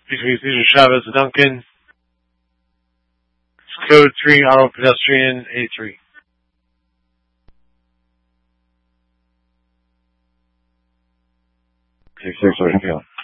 between Cesar Chavez and Duncan. It's code 3 Auto Pedestrian A3. Six, sorry,